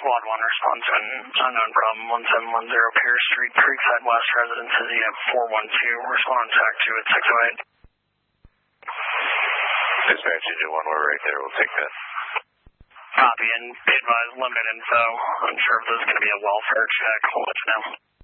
Squad 1 responds to an unknown problem, 1710 Pierce Street, Creekside West, residence Izzy at 412, respond to TAC 2 at 608. Dispatch engine 1, we're right there, we'll take that. Copy, and be advised, limited info. Unsure if this is going to be a welfare check. We'll let you know.